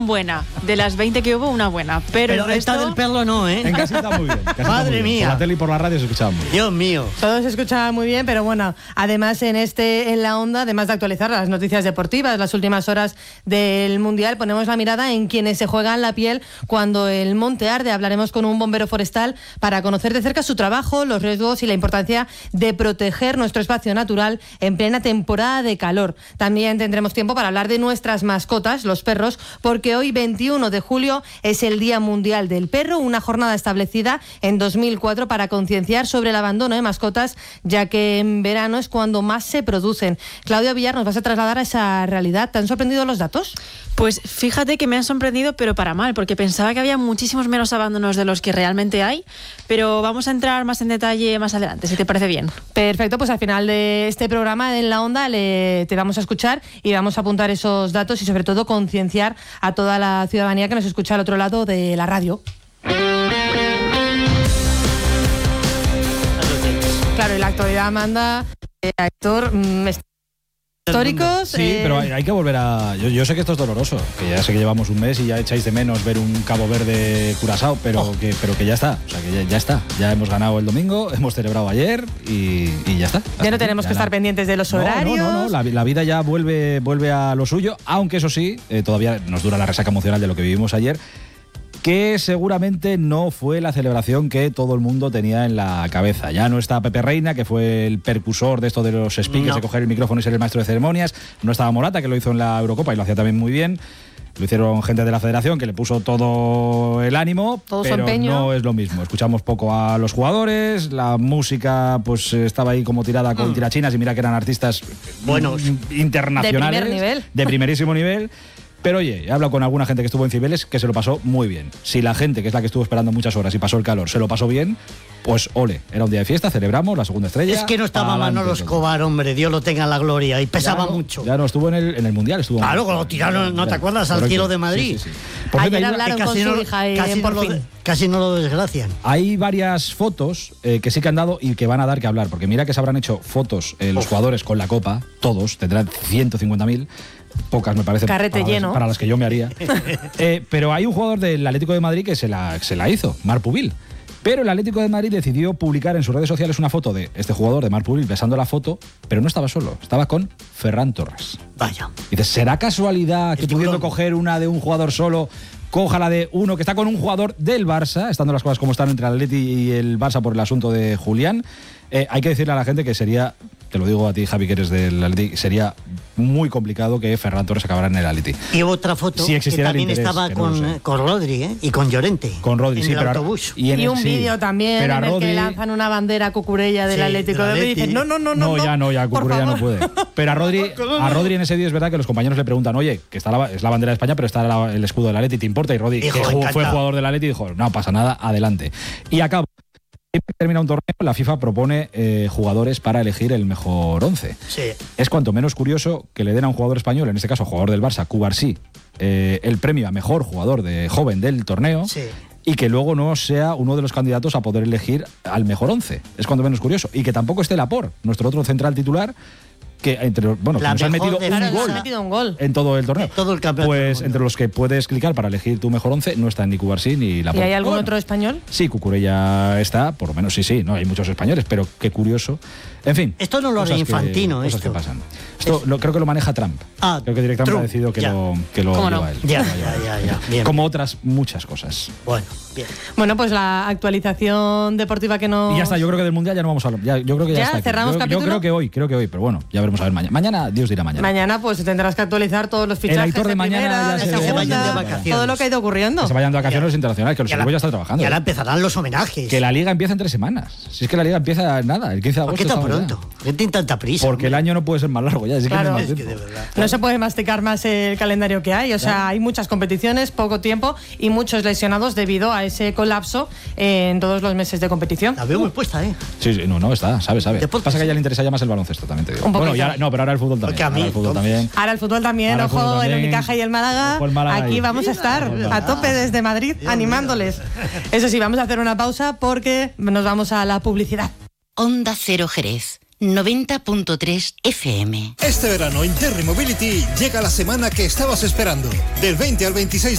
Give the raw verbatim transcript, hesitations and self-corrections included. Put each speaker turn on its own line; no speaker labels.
buena. De las veinte que hubo, una buena. Pero,
Pero
el resto...
esta del perro no, ¿eh?
En casita muy bien. Casita
Madre
muy bien.
mía.
Por la tele y por la radio se escuchaba muy bien.
Dios mío.
Todo se escuchaba muy bien, pero bueno, además en este en la onda, además de actualizar las noticias deportivas, las últimas horas del Mundial, ponemos la mirada en quienes se juegan la piel cuando el monte arde. Hablaremos con un bombero forestal para conocer de cerca su trabajo, los riesgos y la importancia de proteger nuestro espacio natural en plena temporada de calor. También tendremos tiempo para hablar de nuestras mascotas, los perros, porque hoy, veintiuno de julio, es el Día Mundial del Perro, una jornada establecida en dos mil cuatro para concienciar sobre el abandono de mascotas, ya que en verano es cuando más se producen. Claudia Villar, nos vas a trasladar a esa realidad. ¿Te han sorprendido los datos?
Pues fíjate que me han sorprendido, pero para mal, porque pensaba que había muchísimos menos abandonos de los que realmente hay, pero vamos a entrar más en detalle más adelante, si te parece bien.
Perfecto, pues al final de este programa en La Onda le, te vamos a escuchar y vamos a apuntar esos datos y sobre todo concienciar a toda la ciudadanía que nos escucha al otro lado de la radio. Claro, y la actualidad manda eh, a Héctor... Mmm, históricos.
Sí,
eh...
pero hay, hay que volver a... Yo, yo sé que esto es doloroso, que ya sé que llevamos un mes y ya echáis de menos ver un Cabo Verde Curazao, pero, oh. que, pero que ya está, o sea, que ya, ya está. Ya hemos ganado el domingo, hemos celebrado ayer y, y ya está.
Ya no tenemos ya que la... estar pendientes de los horarios.
No, no, no, la, la vida ya vuelve, vuelve a lo suyo, aunque eso sí, eh, todavía nos dura la resaca emocional de lo que vivimos ayer, que seguramente no fue la celebración que todo el mundo tenía en la cabeza. Ya no está Pepe Reina, que fue el percusor de esto de los speakers, no. de coger el micrófono y ser el maestro de ceremonias. No estaba Morata, que lo hizo en la Eurocopa y lo hacía también muy bien. Lo hicieron gente de la federación que le puso todo el ánimo, todo pero no es lo mismo. Escuchamos poco a los jugadores, la música pues estaba ahí como tirada con mm. tirachinas y mira que eran artistas buenos, internacionales,
de primer nivel,
de primerísimo nivel. Pero oye, he hablado con alguna gente que estuvo en Cibeles que se lo pasó muy bien. Si la gente, que es la que estuvo esperando muchas horas y pasó el calor, se lo pasó bien, pues ole, era un día de fiesta, celebramos la segunda estrella.
Es que no estaba Manolo Escobar, hombre, Dios lo tenga en la gloria, y pesaba
ya no,
mucho.
Ya no, estuvo en el, en el Mundial, estuvo.
Claro, lo tiraron, ¿no te acuerdas? Al cielo de Madrid.
Sí, sí, sí.
Ayer hablaron con su
no,
hija y
casi,
por
no
fin.
Lo, casi no lo desgracian.
Hay varias fotos eh, que sí que han dado y que van a dar que hablar, porque mira que se habrán hecho fotos eh, los Uf. jugadores con la Copa, todos, tendrán ciento cincuenta mil. Pocas me parece
Carrete
para,
lleno.
Las, para las que yo me haría. eh, pero hay un jugador del Atlético de Madrid que se la, se la hizo, Marc Pubil. Pero el Atlético de Madrid decidió publicar en sus redes sociales una foto de este jugador, de Marc Pubil, besando la foto, pero no estaba solo, estaba con Ferran Torres.
Vaya.
Y dices, ¿será casualidad que pudiendo coger una de un jugador solo, coja la de uno que está con un jugador del Barça, estando las cosas como están entre el Atleti y el Barça por el asunto de Julián? Eh, hay que decirle a la gente que sería, te lo digo a ti, Javi, que eres del Atleti, sería muy complicado que Ferran Torres acabara en el Atleti.
Y otra foto
si
que también
interés,
estaba
que
con,
no
con Rodri, ¿eh? Y con Llorente.
Con Rodri,
en
sí,
el
pero
autobús.
Y, en
y
el, un
sí,
vídeo también en el Rodri, que lanzan una bandera cucurella del sí, Atlético de Madrid y dicen, no, no, no, no.
No, ya no, ya Cucurella no puede. Pero a Rodri, a Rodri en ese vídeo es verdad que los compañeros le preguntan, oye, que está la, es la bandera de España, pero está la, el escudo del Atleti, ¿te importa? Y Rodri,
Hijo,
que jugó, fue jugador del Atleti, dijo, no pasa nada, adelante. Y acabo. Termina un torneo, la FIFA propone eh, jugadores para elegir el mejor once.
Sí.
Es cuanto menos curioso que le den a un jugador español, en este caso jugador del Barça, Cubarsí, eh, el premio a mejor jugador de joven del torneo.
Sí.
Y que luego no sea uno de los candidatos a poder elegir al mejor once. Es cuanto menos curioso. Y que tampoco esté Laporte, nuestro otro central titular, que entre bueno que nos han metido un,
claro,
gol
nos metido un gol
en todo el torneo.
Todo el campeonato.
Pues entre los que puedes clicar para elegir tu mejor once no están ni Cubarsí ni Laporte.
¿Y hay algún
bueno,
otro español?
Sí, Cucurella está, por lo menos sí, sí, no hay muchos españoles, pero qué curioso. En fin.
Esto no lo hará Infantino,
que,
esto.
Cosas que pasan. Esto lo, creo que lo maneja Trump.
Ah,
creo que directamente
Trump,
ha decidido que
ya.
lo, que lo lleva
no?
él.
Ya, ya, ya, ya. Bien.
Como otras muchas cosas.
Bueno, bien.
Bueno, pues la actualización deportiva que nos...
Y ya está, yo creo que del Mundial ya no vamos a hablar. Ya, yo creo que ya,
¿Ya?
está. Aquí.
¿Cerramos
yo,
capítulo?
Yo creo que hoy, creo que hoy, pero bueno, ya veremos a ver mañana. Mañana, Dios dirá mañana.
Mañana pues tendrás que actualizar todos los fichajes
El Aitor de
de
mañana
primera,
ya
de
se-
segunda,
que vayan de vacaciones.
todo lo que ha ido ocurriendo.
Que se vayan de vacaciones los internacionales, que los
Y ahora-
equipos ya están trabajando.
Y ahora empezarán los homenajes.
Que la liga empieza en tres semanas. Si es que la liga empieza nada, el quince de
¿Por
agosto.
qué tan
estamos ya.
pronto? ¿Por qué tienen tanta prisa?
Porque el año no puede ser más largo ya. Es que
Claro.
no hay
Es
más
que de
tiempo.
verdad.
No se puede masticar más el calendario que hay, o sea, hay muchas competiciones, poco tiempo y muchos lesionados debido a ese colapso en todos los meses de competición.
La veo muy puesta, ¿eh?
Sí, sí, no, no, está, sabe, sabe.
Deportes.
Pasa que a ella le interesa ya más el baloncesto, también te digo.
Un poco
Bueno,
ya.
ya, no, pero ahora el fútbol también.
Porque a mí,
ahora el fútbol
entonces.
también.
Ahora el fútbol también,
Ahora el
ojo,
fútbol
el
también.
Unicaja y el Málaga.
Ojo el Málaga
Aquí
ahí.
vamos a estar a tope desde Madrid animándoles. Eso sí, vamos a hacer una pausa porque nos vamos a la publicidad.
Onda Cero Jerez, noventa punto tres F M.
Este verano Interri Mobility llega la semana que estabas esperando. Del veinte al veintiséis